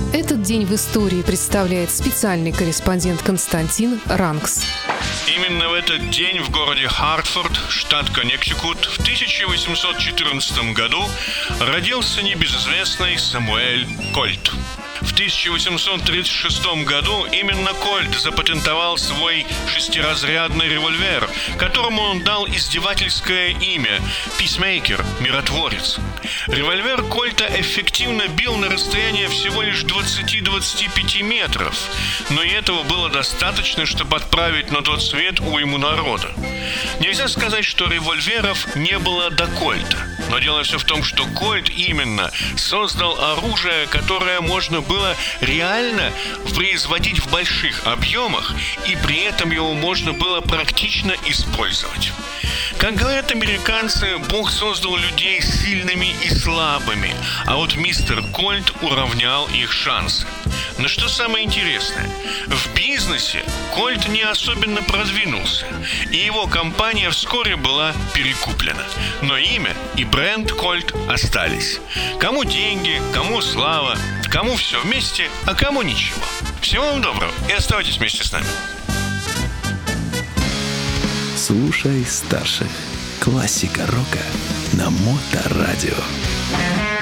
Этот день в истории представляет специальный корреспондент Константин Ранкс. Именно в этот день в городе Хартфорд, штат Коннектикут, в 1814 году родился небезызвестный Самуэль Кольт. В 1836 году именно Кольт запатентовал свой шестиразрядный револьвер, которому он дал издевательское имя «Писмейкер», «Миротворец». Револьвер Кольта эффективно бил на расстояние всего лишь 20-25 метров, но и этого было достаточно, чтобы отправить на тот свет уйму народа. Нельзя сказать, что револьверов не было до Кольта, но дело все в том, что Кольт именно создал оружие, которое можно было реально производить в больших объемах, и при этом его можно было практично использовать. Как говорят американцы, Бог создал людей сильными и слабыми, а вот мистер Кольт уравнял их шансы. Но что самое интересное, в бизнесе Кольт не особенно продвинулся, и его компания вскоре была перекуплена. Но имя и бренд Кольт остались. Кому деньги, кому слава, кому все вместе, а кому ничего. Всего вам доброго и оставайтесь вместе с нами. Слушай старших. Классика рока на Моторадио.